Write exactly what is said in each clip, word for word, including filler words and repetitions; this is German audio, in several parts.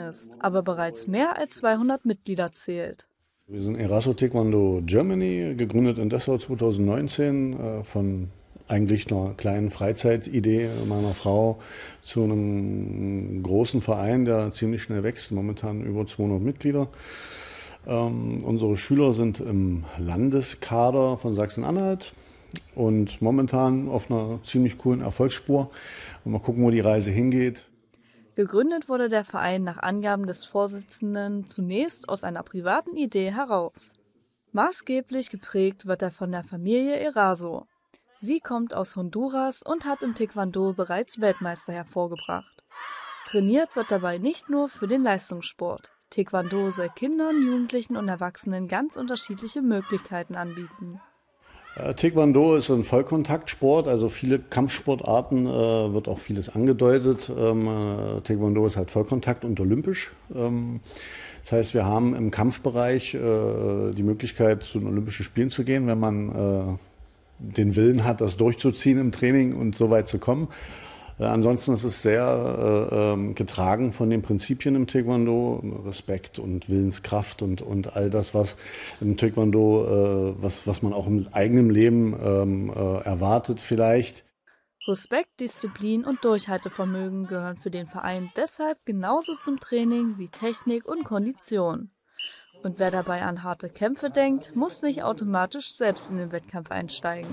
ist, aber bereits mehr als zweihundert Mitglieder zählt. Wir sind Eraso Taekwondo Germany, gegründet in Dessau zweitausendneunzehn äh, von eigentlich einer kleinen Freizeitidee meiner Frau zu einem großen Verein, der ziemlich schnell wächst, momentan über zweihundert Mitglieder. Ähm, unsere Schüler sind im Landeskader von Sachsen-Anhalt und momentan auf einer ziemlich coolen Erfolgsspur. Und mal gucken, wo die Reise hingeht. Gegründet wurde der Verein nach Angaben des Vorsitzenden zunächst aus einer privaten Idee heraus. Maßgeblich geprägt wird er von der Familie Eraso. Sie kommt aus Honduras und hat im Taekwondo bereits Weltmeister hervorgebracht. Trainiert wird dabei nicht nur für den Leistungssport. Taekwondo soll Kindern, Jugendlichen und Erwachsenen ganz unterschiedliche Möglichkeiten anbieten. Taekwondo ist ein Vollkontaktsport, also viele Kampfsportarten äh, wird auch vieles angedeutet. Ähm, äh, Taekwondo ist halt Vollkontakt und olympisch. Ähm, das heißt, wir haben im Kampfbereich äh, die Möglichkeit, zu den Olympischen Spielen zu gehen, wenn man äh, den Willen hat, das durchzuziehen im Training und so weit zu kommen. Äh, ansonsten ist es sehr äh, äh, getragen von den Prinzipien im Taekwondo, Respekt und Willenskraft und, und all das, was im Taekwondo, äh, was, was man auch im eigenen Leben ähm, äh, erwartet vielleicht. Respekt, Disziplin und Durchhaltevermögen gehören für den Verein deshalb genauso zum Training wie Technik und Kondition. Und wer dabei an harte Kämpfe denkt, muss nicht automatisch selbst in den Wettkampf einsteigen.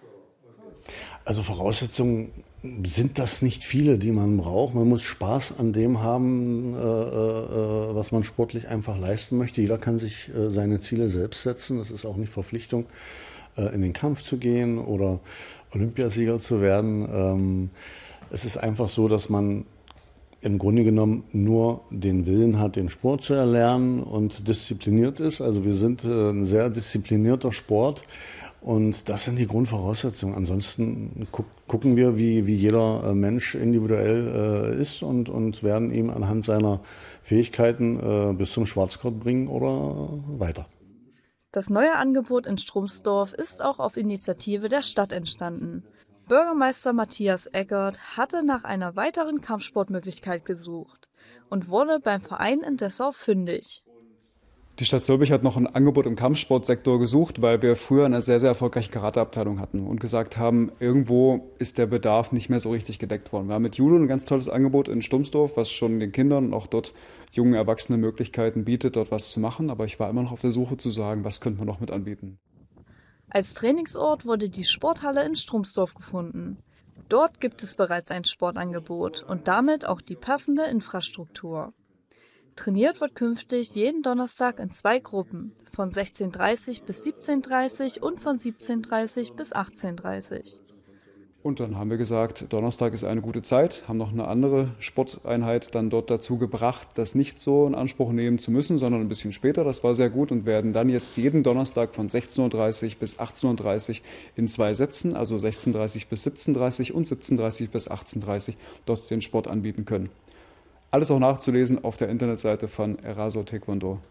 Also Voraussetzungen sind das nicht viele, die man braucht. Man muss Spaß an dem haben, äh, äh, was man sportlich einfach leisten möchte. Jeder kann sich äh, seine Ziele selbst setzen. Es ist auch nicht Verpflichtung, äh, in den Kampf zu gehen oder Olympiasieger zu werden. Ähm, es ist einfach so, dass man im Grunde genommen nur den Willen hat, den Sport zu erlernen und diszipliniert ist. Also wir sind äh, ein sehr disziplinierter Sport. Und das sind die Grundvoraussetzungen. Ansonsten gu gucken wir, wie, wie jeder äh, Mensch individuell äh, ist und, und werden ihm anhand seiner Fähigkeiten äh, bis zum Schwarzgurt bringen oder weiter. Das neue Angebot in Strumsdorf ist auch auf Initiative der Stadt entstanden. Bürgermeister Matthias Eckert hatte nach einer weiteren Kampfsportmöglichkeit gesucht und wurde beim Verein in Dessau fündig. Die Stadt Zülpich hat noch ein Angebot im Kampfsportsektor gesucht, weil wir früher eine sehr, sehr erfolgreiche Karateabteilung hatten und gesagt haben, irgendwo ist der Bedarf nicht mehr so richtig gedeckt worden. Wir haben mit Judo ein ganz tolles Angebot in Stumsdorf, was schon den Kindern und auch dort jungen Erwachsenen Möglichkeiten bietet, dort was zu machen. Aber ich war immer noch auf der Suche zu sagen, was könnte man noch mit anbieten. Als Trainingsort wurde die Sporthalle in Strumsdorf gefunden. Dort gibt es bereits ein Sportangebot und damit auch die passende Infrastruktur. Trainiert wird künftig jeden Donnerstag in zwei Gruppen, von sechzehn Uhr dreißig bis siebzehn Uhr dreißig und von siebzehn Uhr dreißig bis achtzehn Uhr dreißig. Und dann haben wir gesagt, Donnerstag ist eine gute Zeit, haben noch eine andere Sporteinheit dann dort dazu gebracht, das nicht so in Anspruch nehmen zu müssen, sondern ein bisschen später. Das war sehr gut und werden dann jetzt jeden Donnerstag von sechzehn Uhr dreißig bis achtzehn Uhr dreißig in zwei Sätzen, also sechzehn Uhr dreißig bis siebzehn Uhr dreißig und siebzehn Uhr dreißig bis achtzehn Uhr dreißig dort den Sport anbieten können. Alles auch nachzulesen auf der Internetseite von Eraso Taekwondo.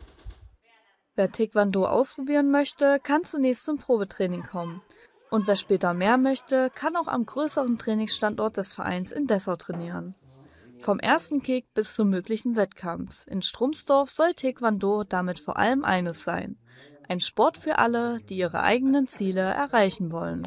Wer Taekwondo ausprobieren möchte, kann zunächst zum Probetraining kommen. Und wer später mehr möchte, kann auch am größeren Trainingsstandort des Vereins in Dessau trainieren. Vom ersten Kick bis zum möglichen Wettkampf. In Strumsdorf soll Taekwondo damit vor allem eines sein: ein Sport für alle, die ihre eigenen Ziele erreichen wollen.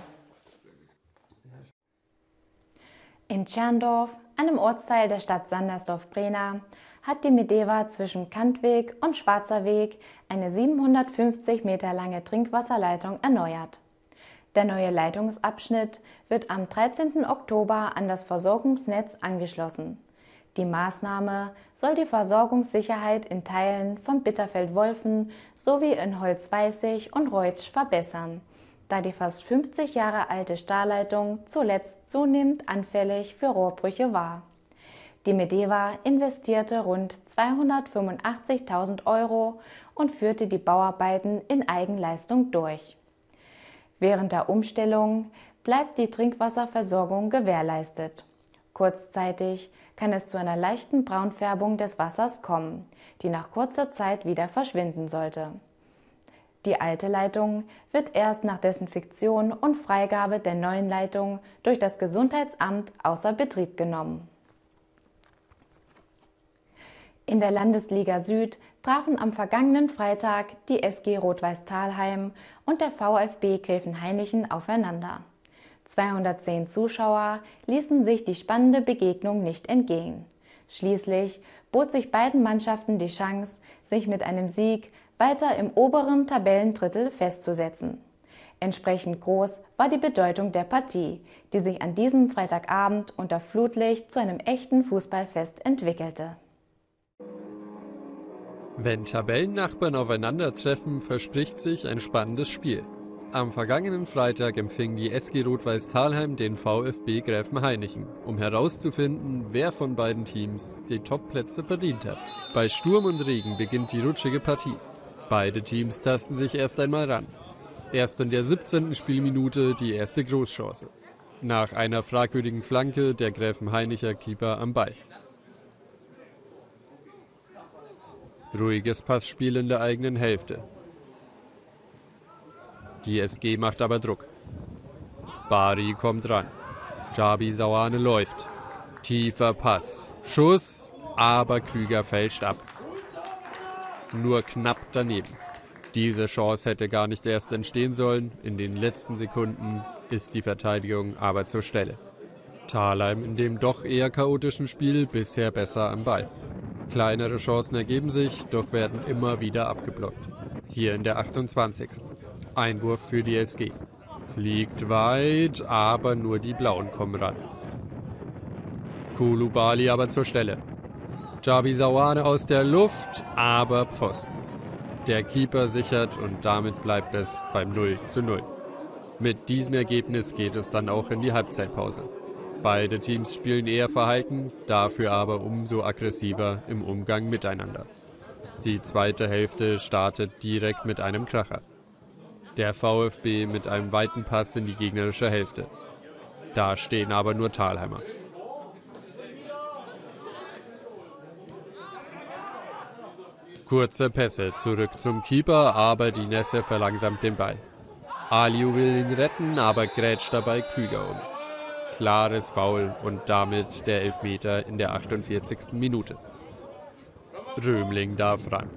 In Tscherndorf, einem Ortsteil der Stadt Sandersdorf-Brena, hat die Medeva zwischen Kantweg und Schwarzer Weg eine siebenhundertfünfzig Meter lange Trinkwasserleitung erneuert. Der neue Leitungsabschnitt wird am dreizehnten Oktober an das Versorgungsnetz angeschlossen. Die Maßnahme soll die Versorgungssicherheit in Teilen von Bitterfeld-Wolfen sowie in Holzweißig und Reutsch verbessern, da die fast fünfzig Jahre alte Stahlleitung zuletzt zunehmend anfällig für Rohrbrüche war. Die Medeva investierte rund zweihundertfünfundachtzigtausend Euro und führte die Bauarbeiten in Eigenleistung durch. Während der Umstellung bleibt die Trinkwasserversorgung gewährleistet. Kurzzeitig kann es zu einer leichten Braunfärbung des Wassers kommen, die nach kurzer Zeit wieder verschwinden sollte. Die alte Leitung wird erst nach Desinfektion und Freigabe der neuen Leitung durch das Gesundheitsamt außer Betrieb genommen. In der Landesliga Süd trafen am vergangenen Freitag die S G Rot-Weiß Thalheim und der VfB Gräfenhainichen aufeinander. zweihundertzehn Zuschauer ließen sich die spannende Begegnung nicht entgehen. Schließlich bot sich beiden Mannschaften die Chance, sich mit einem Sieg weiter im oberen Tabellendrittel festzusetzen. Entsprechend groß war die Bedeutung der Partie, die sich an diesem Freitagabend unter Flutlicht zu einem echten Fußballfest entwickelte. Wenn Tabellennachbarn aufeinandertreffen, verspricht sich ein spannendes Spiel. Am vergangenen Freitag empfing die S G Rot-Weiß Thalheim den VfB Gräfenhainichen, um herauszufinden, wer von beiden Teams die Top-Plätze verdient hat. Bei Sturm und Regen beginnt die rutschige Partie. Beide Teams tasten sich erst einmal ran. Erst in der siebzehnten Spielminute die erste Großchance. Nach einer fragwürdigen Flanke der Gräfenhainicher Keeper am Ball. Ruhiges Passspiel in der eigenen Hälfte. Die S G macht aber Druck. Bari kommt ran. Jabi Sawane läuft. Tiefer Pass. Schuss, aber Krüger fälscht ab. Nur knapp daneben. Diese Chance hätte gar nicht erst entstehen sollen. In den letzten Sekunden ist die Verteidigung aber zur Stelle. Thalheim in dem doch eher chaotischen Spiel bisher besser am Ball. Kleinere Chancen ergeben sich, doch werden immer wieder abgeblockt. Hier in der achtundzwanzigsten Einwurf für die S G. Fliegt weit, aber nur die Blauen kommen ran. Kulubali aber zur Stelle. Jabi Sawane aus der Luft, aber Pfosten. Der Keeper sichert und damit bleibt es beim null zu null. Mit diesem Ergebnis geht es dann auch in die Halbzeitpause. Beide Teams spielen eher verhalten, dafür aber umso aggressiver im Umgang miteinander. Die zweite Hälfte startet direkt mit einem Kracher. Der VfB mit einem weiten Pass in die gegnerische Hälfte. Da stehen aber nur Thalheimer. Kurze Pässe zurück zum Keeper, aber die Nässe verlangsamt den Ball. Aliu will ihn retten, aber grätscht dabei Krüger um. Klares Foul und damit der Elfmeter in der achtundvierzigsten Minute. Römling darf ran.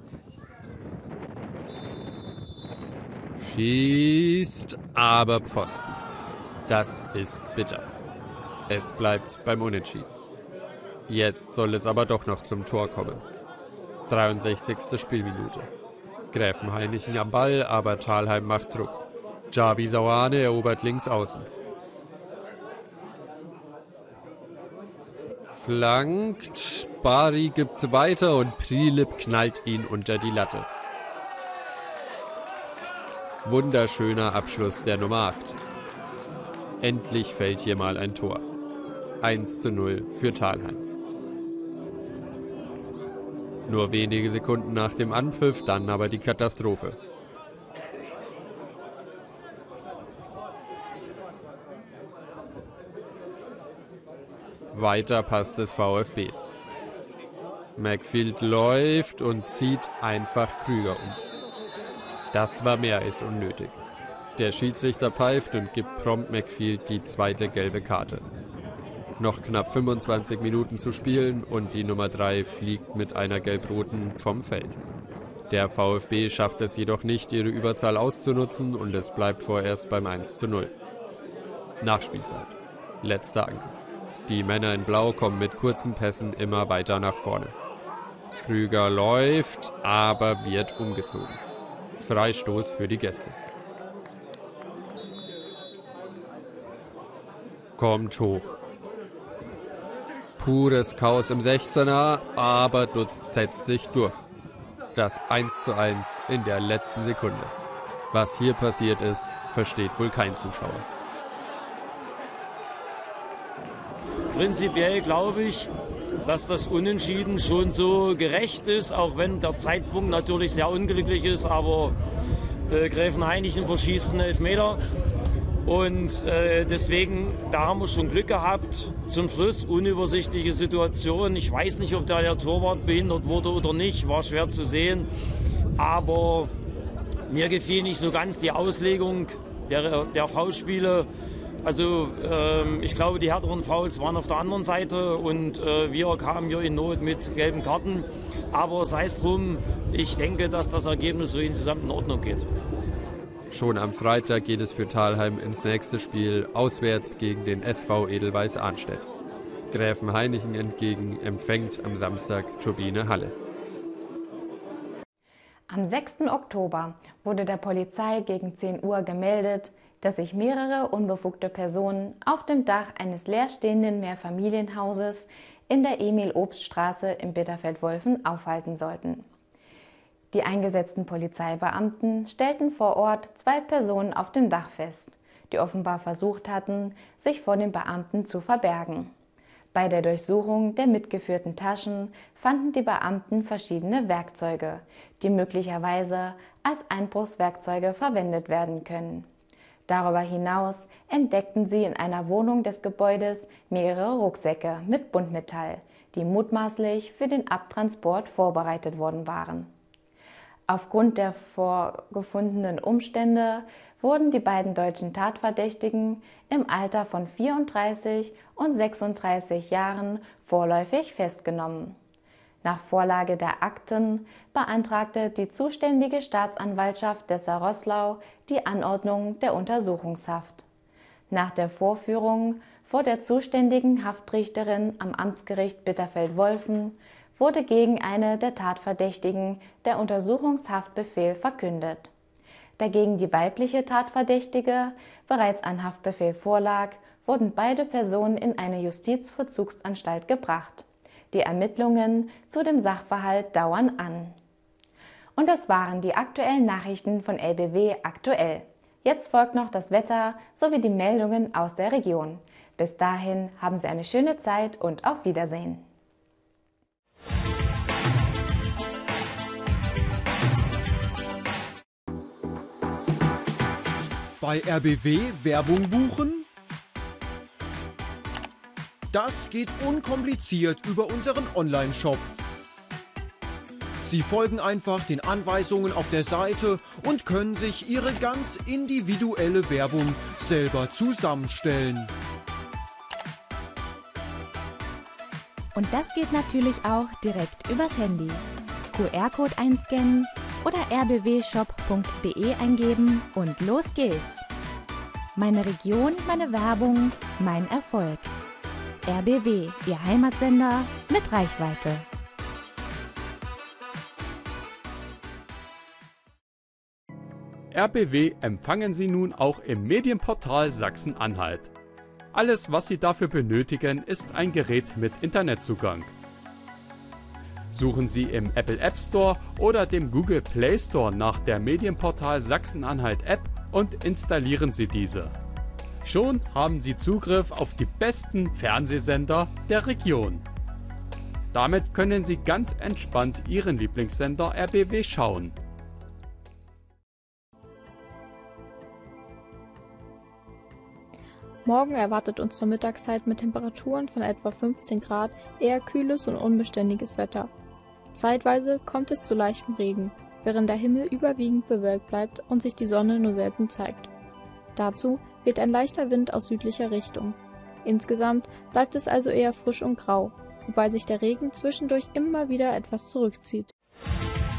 Schießt, aber Pfosten. Das ist bitter. Es bleibt beim Unentschieden. Jetzt soll es aber doch noch zum Tor kommen. dreiundsechzigste Spielminute. Gräfenhainichen am Ball, aber Thalheim macht Druck. Jabi Sawane erobert links außen. Flankt, Bari gibt weiter und Prilip knallt ihn unter die Latte. Wunderschöner Abschluss der Nummer acht. Endlich fällt hier mal ein Tor. eins zu null für Thalheim. Nur wenige Sekunden nach dem Anpfiff, dann aber die Katastrophe. Weiter Pass des VfBs. McField läuft und zieht einfach Krüger um. Das war mehr als unnötig. Der Schiedsrichter pfeift und gibt prompt McField die zweite gelbe Karte. Noch knapp fünfundzwanzig Minuten zu spielen und die Nummer drei fliegt mit einer gelb-roten vom Feld. Der VfB schafft es jedoch nicht, ihre Überzahl auszunutzen und es bleibt vorerst beim eins zu null. Nachspielzeit. Letzter Angriff. Die Männer in Blau kommen mit kurzen Pässen immer weiter nach vorne. Krüger läuft, aber wird umgezogen. Freistoß für die Gäste. Kommt hoch. Pures Chaos im sechzehner, aber Dutz setzt sich durch. Das eins zu eins in der letzten Sekunde. Was hier passiert ist, versteht wohl kein Zuschauer. Prinzipiell glaube ich, dass das Unentschieden schon so gerecht ist, auch wenn der Zeitpunkt natürlich sehr unglücklich ist, aber äh, Gräfenhainichen verschießt einen Elfmeter und äh, deswegen, da haben wir schon Glück gehabt. Zum Schluss unübersichtliche Situation. Ich weiß nicht, ob da der Torwart behindert wurde oder nicht, war schwer zu sehen, aber mir gefiel nicht so ganz die Auslegung der, der Foulspiele Also ähm, ich glaube, die härteren Fouls waren auf der anderen Seite und äh, wir kamen hier in Not mit gelben Karten. Aber sei es drum, ich denke, dass das Ergebnis so insgesamt in Ordnung geht. Schon am Freitag geht es für Thalheim ins nächste Spiel, auswärts gegen den S V Edelweiss Arnstedt. Gräfenhainichen entgegen empfängt am Samstag Turbine Halle. Am sechsten Oktober wurde der Polizei gegen zehn Uhr gemeldet, dass sich mehrere unbefugte Personen auf dem Dach eines leerstehenden Mehrfamilienhauses in der Emil-Obst-Straße in Bitterfeld-Wolfen aufhalten sollten. Die eingesetzten Polizeibeamten stellten vor Ort zwei Personen auf dem Dach fest, die offenbar versucht hatten, sich vor den Beamten zu verbergen. Bei der Durchsuchung der mitgeführten Taschen fanden die Beamten verschiedene Werkzeuge, die möglicherweise als Einbruchswerkzeuge verwendet werden können. Darüber hinaus entdeckten sie in einer Wohnung des Gebäudes mehrere Rucksäcke mit Buntmetall, die mutmaßlich für den Abtransport vorbereitet worden waren. Aufgrund der vorgefundenen Umstände wurden die beiden deutschen Tatverdächtigen im Alter von vierunddreißig und sechsunddreißig Jahren vorläufig festgenommen. Nach Vorlage der Akten beantragte die zuständige Staatsanwaltschaft Dessau-Roßlau die Anordnung der Untersuchungshaft. Nach der Vorführung vor der zuständigen Haftrichterin am Amtsgericht Bitterfeld-Wolfen wurde gegen eine der Tatverdächtigen der Untersuchungshaftbefehl verkündet. Da gegen die weibliche Tatverdächtige bereits ein Haftbefehl vorlag, wurden beide Personen in eine Justizvollzugsanstalt gebracht. Die Ermittlungen zu dem Sachverhalt dauern an. Und das waren die aktuellen Nachrichten von L B W aktuell. Jetzt folgt noch das Wetter sowie die Meldungen aus der Region. Bis dahin haben Sie eine schöne Zeit und auf Wiedersehen. Bei R B W Werbung buchen? Das geht unkompliziert über unseren Online-Shop. Sie folgen einfach den Anweisungen auf der Seite und können sich Ihre ganz individuelle Werbung selber zusammenstellen. Und das geht natürlich auch direkt übers Handy. Q R-Code einscannen oder r b w shop punkt d e eingeben und los geht's. Meine Region, meine Werbung, mein Erfolg. R B W, Ihr Heimatsender mit Reichweite. R B W empfangen Sie nun auch im Medienportal Sachsen-Anhalt. Alles, was Sie dafür benötigen, ist ein Gerät mit Internetzugang. Suchen Sie im Apple App Store oder dem Google Play Store nach der Medienportal Sachsen-Anhalt App und installieren Sie diese. Schon haben Sie Zugriff auf die besten Fernsehsender der Region. Damit können Sie ganz entspannt Ihren Lieblingssender R B W schauen. Morgen erwartet uns zur Mittagszeit mit Temperaturen von etwa fünfzehn Grad eher kühles und unbeständiges Wetter. Zeitweise kommt es zu leichtem Regen, während der Himmel überwiegend bewölkt bleibt und sich die Sonne nur selten zeigt. Dazu weht ein leichter Wind aus südlicher Richtung. Insgesamt bleibt es also eher frisch und grau, wobei sich der Regen zwischendurch immer wieder etwas zurückzieht.